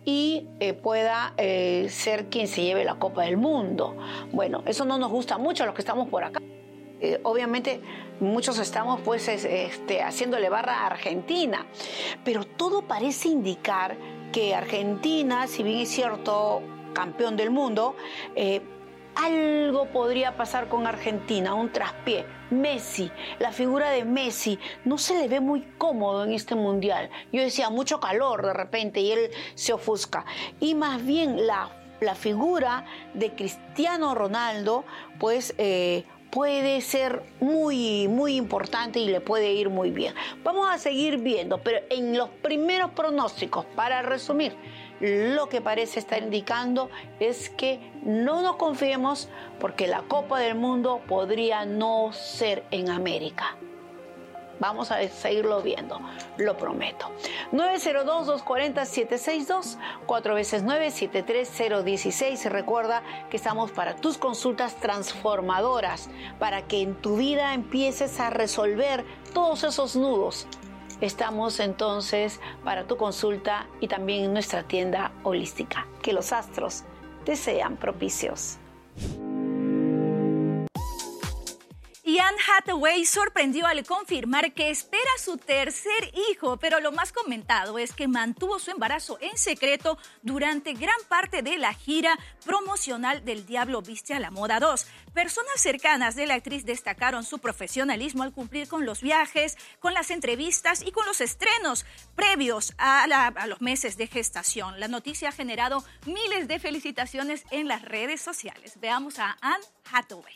y pueda ser quien se lleve la Copa del Mundo. Bueno, eso no nos gusta mucho a los que estamos por acá. Obviamente muchos estamos pues haciéndole barra a Argentina, pero todo parece indicar que Argentina, si bien es cierto, campeón del mundo, algo podría pasar con Argentina, un traspié. Messi, la figura de Messi, no se le ve muy cómodo en este mundial. Yo decía, mucho calor de repente y él se ofusca. Y más bien la figura de Cristiano Ronaldo, pues puede ser muy, muy importante y le puede ir muy bien. Vamos a seguir viendo, pero en los primeros pronósticos, para resumir, lo que parece estar indicando es que no nos confiemos porque la Copa del Mundo podría no ser en América. Vamos a seguirlo viendo, lo prometo. 902-240-762, 4 veces 9, 73016. Recuerda que estamos para tus consultas transformadoras, para que en tu vida empieces a resolver todos esos nudos. Estamos entonces para tu consulta y también en nuestra tienda holística. Que los astros te sean propicios. Y Anne Hathaway sorprendió al confirmar que espera su tercer hijo, pero lo más comentado es que mantuvo su embarazo en secreto durante gran parte de la gira promocional del Diablo Viste a la Moda 2. Personas cercanas de la actriz destacaron su profesionalismo al cumplir con los viajes, con las entrevistas y con los estrenos previos a los meses de gestación. La noticia ha generado miles de felicitaciones en las redes sociales. Veamos a Anne Hathaway.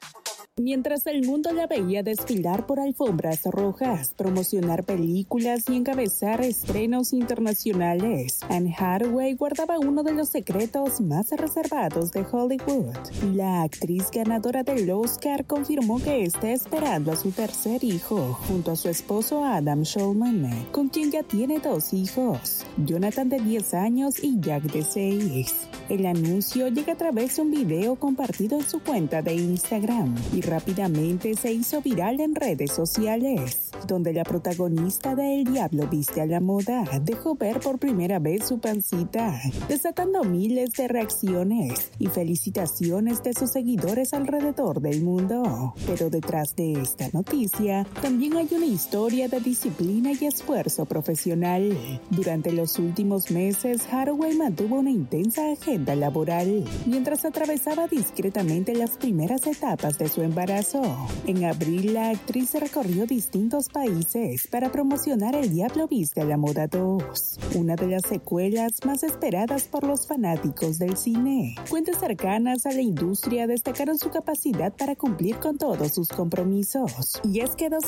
Mientras el mundo la veía desfilar por alfombras rojas, promocionar películas y encabezar estrenos internacionales, Anne Hathaway guardaba uno de los secretos más reservados de Hollywood. La actriz ganadora del Oscar confirmó que está esperando a su tercer hijo, junto a su esposo Adam Shulman, con quien ya tiene 2 hijos, Jonathan de 10 años y Jack de 6. El anuncio llega a través de un video compartido en su cuenta de Instagram y rápidamente se hizo viral en redes sociales, donde la protagonista de El Diablo Viste a la Moda dejó ver por primera vez su pancita, desatando miles de reacciones y felicitaciones de sus seguidores alrededor del mundo. Pero detrás de esta noticia también hay una historia de disciplina y esfuerzo profesional. Durante los últimos meses, Hathaway mantuvo una intensa agenda laboral, mientras atravesaba discretamente las primeras etapas de su embarazo. En abril, la actriz recorrió distintos países para promocionar El Diablo Viste a la Moda 2, una de las secuelas más esperadas por los fanáticos del cine. Fuentes cercanas a la industria destacaron su capacidad para cumplir con todos sus compromisos. Y es que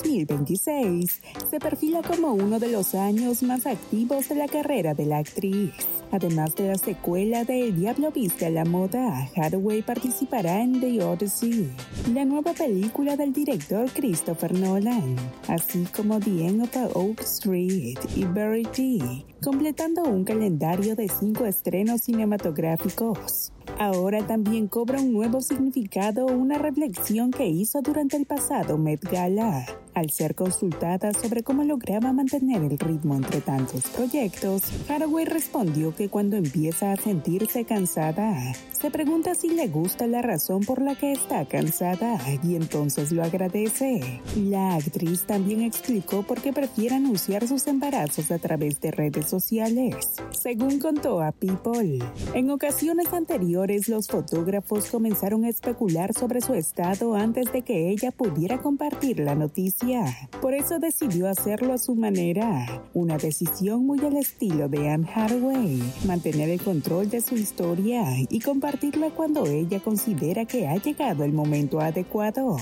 2026 se perfila como uno de los años más activos de la carrera de la actriz. Además de la secuela de El Diablo Viste a la Moda, Hathaway participará en The Odyssey, la nueva película del director Christopher Nolan, así como The End of Oak Street y Verity, completando un calendario de 5 estrenos cinematográficos. Ahora también cobra un nuevo significado una reflexión que hizo durante el pasado Met Gala. Al ser consultada sobre cómo lograba mantener el ritmo entre tantos proyectos, Hathaway respondió que cuando empieza a sentirse cansada, se pregunta si le gusta la razón por la que está cansada y entonces lo agradece. La actriz también explicó por qué prefiere anunciar sus embarazos a través de redes sociales. Según contó a People, en ocasiones anteriores los fotógrafos comenzaron a especular sobre su estado antes de que ella pudiera compartir la noticia. Por eso decidió hacerlo a su manera, una decisión muy al estilo de Anne Hathaway, mantener el control de su historia y compartirla cuando ella considera que ha llegado el momento adecuado.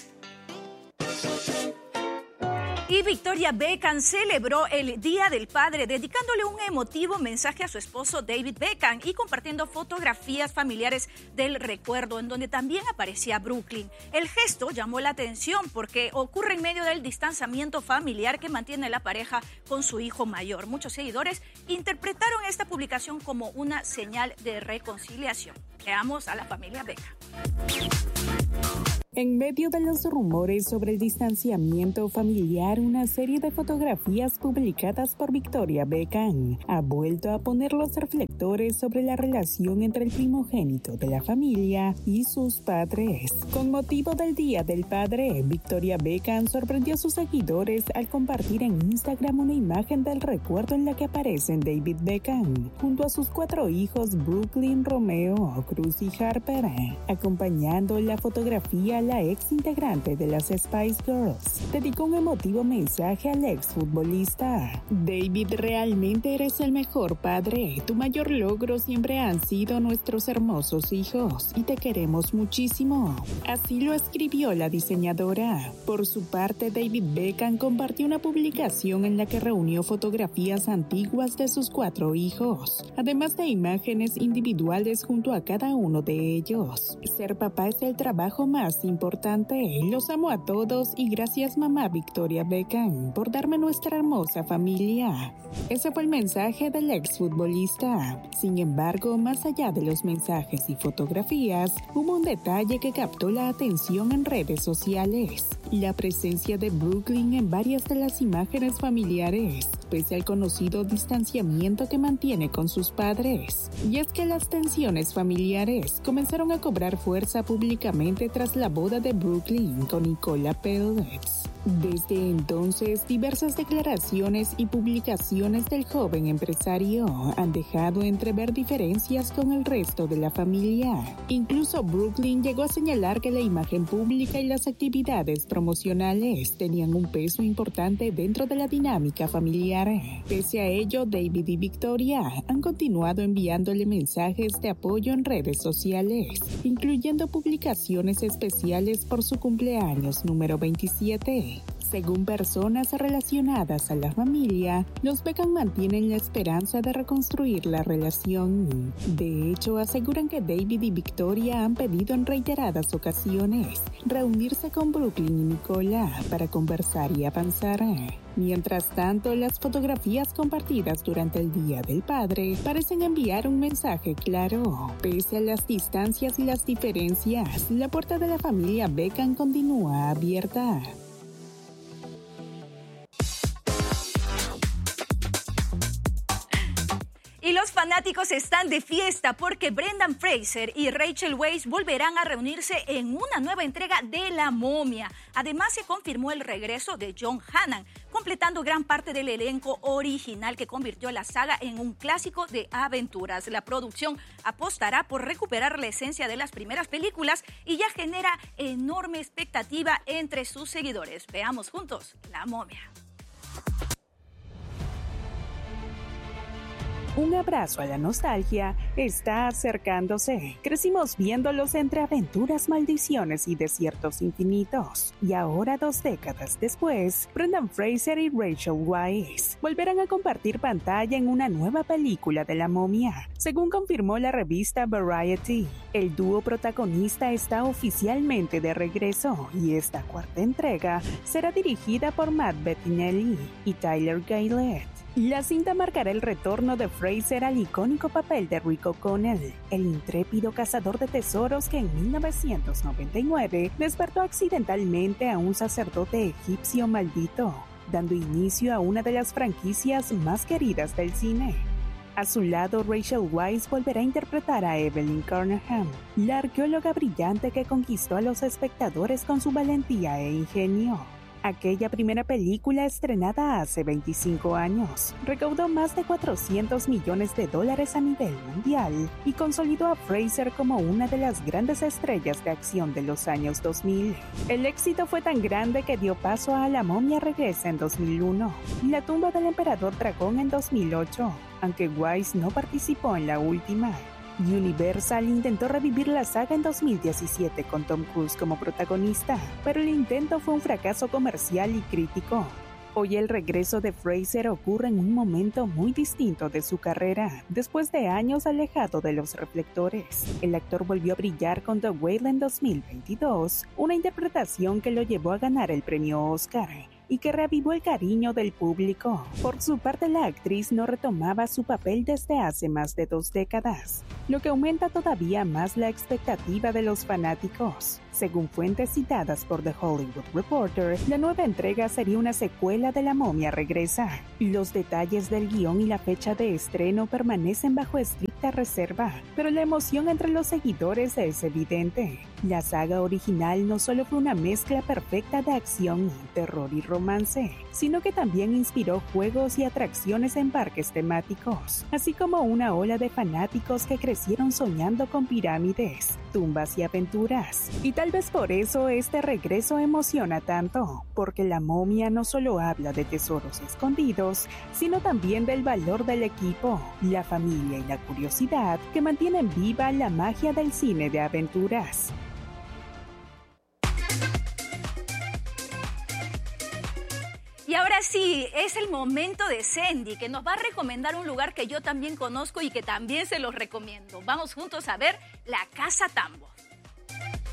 Y Victoria Beckham celebró el Día del Padre dedicándole un emotivo mensaje a su esposo David Beckham y compartiendo fotografías familiares del recuerdo en donde también aparecía Brooklyn. El gesto llamó la atención porque ocurre en medio del distanciamiento familiar que mantiene la pareja con su hijo mayor. Muchos seguidores interpretaron esta publicación como una señal de reconciliación. Veamos a la familia Beckham. En medio de los rumores sobre el distanciamiento familiar, una serie de fotografías publicadas por Victoria Beckham ha vuelto a poner los reflectores sobre la relación entre el primogénito de la familia y sus padres. Con motivo del Día del Padre, Victoria Beckham sorprendió a sus seguidores al compartir en Instagram una imagen del recuerdo en la que aparecen David Beckham junto a sus 4 hijos Brooklyn, Romeo, Cruz y Harper. Acompañando la fotografía, la ex integrante de las Spice Girls dedicó un emotivo mensaje al ex futbolista. David, realmente eres el mejor padre. Tu mayor logro siempre han sido nuestros hermosos hijos y te queremos muchísimo. Así lo escribió la diseñadora. Por su parte, David Beckham compartió una publicación en la que reunió fotografías antiguas de sus 4 hijos, además de imágenes individuales junto a cada uno de ellos. Ser papá es el trabajo más importante. Los amo a todos y gracias, mamá Victoria Beckham, por darme nuestra hermosa familia. Ese fue el mensaje del exfutbolista. Sin embargo, más allá de los mensajes y fotografías, hubo un detalle que captó la atención en redes sociales: la presencia de Brooklyn en varias de las imágenes familiares, pese al conocido distanciamiento que mantiene con sus padres. Y es que las tensiones familiares comenzaron a cobrar fuerza públicamente tras la boda de Brooklyn con Nicola Peltz. Desde entonces, diversas declaraciones y publicaciones del joven empresario han dejado entrever diferencias con el resto de la familia. Incluso Brooklyn llegó a señalar que la imagen pública y las actividades promocionales tenían un peso importante dentro de la dinámica familiar. Pese a ello, David y Victoria han continuado enviándole mensajes de apoyo en redes sociales, incluyendo publicaciones especiales por su cumpleaños número 27. Según personas relacionadas a la familia, los Beckham mantienen la esperanza de reconstruir la relación. De hecho, aseguran que David y Victoria han pedido en reiteradas ocasiones reunirse con Brooklyn y Nicola para conversar y avanzar. Mientras tanto, las fotografías compartidas durante el Día del Padre parecen enviar un mensaje claro. Pese a las distancias y las diferencias, la puerta de la familia Beckham continúa abierta. Y los fanáticos están de fiesta porque Brendan Fraser y Rachel Weisz volverán a reunirse en una nueva entrega de La Momia. Además, se confirmó el regreso de John Hannah, completando gran parte del elenco original que convirtió la saga en un clásico de aventuras. La producción apostará por recuperar la esencia de las primeras películas y ya genera enorme expectativa entre sus seguidores. Veamos juntos La Momia. Un abrazo a la nostalgia está acercándose. Crecimos viéndolos entre aventuras, maldiciones y desiertos infinitos. Y ahora, 2 décadas después, Brendan Fraser y Rachel Weisz volverán a compartir pantalla en una nueva película de La Momia, según confirmó la revista Variety. El dúo protagonista está oficialmente de regreso y esta 4ª entrega será dirigida por Matt Bettinelli y Tyler Gillett. La cinta marcará el retorno de Fraser al icónico papel de Rick O'Connell, el intrépido cazador de tesoros que en 1999 despertó accidentalmente a un sacerdote egipcio maldito, dando inicio a una de las franquicias más queridas del cine. A su lado, Rachel Weisz volverá a interpretar a Evelyn Carnahan, la arqueóloga brillante que conquistó a los espectadores con su valentía e ingenio. Aquella primera película, estrenada hace 25 años, recaudó más de $400 millones a nivel mundial y consolidó a Fraser como una de las grandes estrellas de acción de los años 2000. El éxito fue tan grande que dio paso a La Momia Regresa en 2001 y La Tumba del Emperador Dragón en 2008, aunque Weisz no participó en la última. Universal intentó revivir la saga en 2017 con Tom Cruise como protagonista, pero el intento fue un fracaso comercial y crítico. Hoy el regreso de Fraser ocurre en un momento muy distinto de su carrera, después de años alejado de los reflectores. El actor volvió a brillar con The Whale en 2022, una interpretación que lo llevó a ganar el premio Oscar y que reavivó el cariño del público. Por su parte, la actriz no retomaba su papel desde hace más de 2 décadas. lo que aumenta todavía más la expectativa de los fanáticos. Según fuentes citadas por The Hollywood Reporter, la nueva entrega sería una secuela de La momia regresa. Los detalles del guión y la fecha de estreno permanecen bajo estricta reserva, pero la emoción entre los seguidores es evidente. La saga original no solo fue una mezcla perfecta de acción, terror y romance, sino que también inspiró juegos y atracciones en parques temáticos, así como una ola de fanáticos que crecieron soñando con pirámides, tumbas y aventuras. Y tal vez por eso este regreso emociona tanto, porque La momia no solo habla de tesoros escondidos, sino también del valor del equipo, la familia y la curiosidad que mantienen viva la magia del cine de aventuras. Y ahora sí, es el momento de Sandy, que nos va a recomendar un lugar que yo también conozco y que también se los recomiendo. Vamos juntos a ver La Casa Tambo.